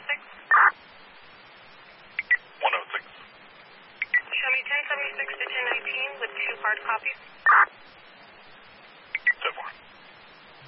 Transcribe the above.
106. Show me 1076 to 1019 with 2 hard copies.